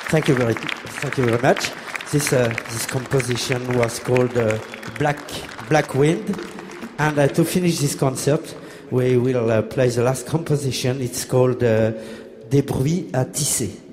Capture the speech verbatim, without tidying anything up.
Thank you very, thank you very much. This uh, this composition was called uh, Black Black Wind, and uh, to finish this concert, we will uh, play the last composition. It's called uh, Des bruits à tisser.